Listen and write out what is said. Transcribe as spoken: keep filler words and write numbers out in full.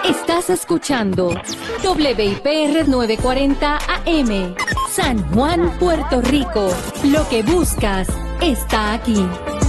Estás escuchando W I P R novecientos cuarenta A M, San Juan, Puerto Rico. Lo que buscas está aquí.